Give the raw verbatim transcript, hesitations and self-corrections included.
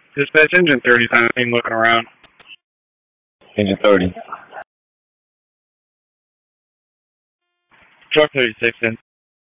Dispatch engine thirty on the scene looking around. Engine thirty. Truck thirty-six in.